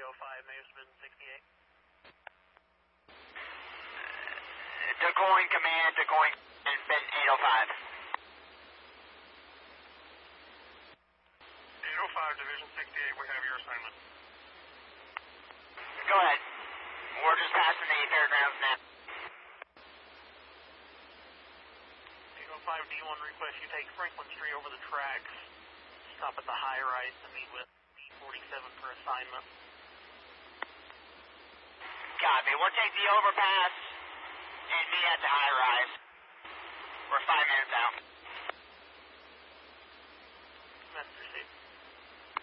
805, Mavis Division 68. Decoying Command, Decoying Bit 805. 805, Division 68, we have your assignment. Go ahead. We're just passing the fairgrounds now. 805 D1 request you take Franklin Street over the tracks. Stop at the high rise to meet with D47 for assignment. Copy. We'll take the overpass and meet at the high rise. We're 5 minutes out.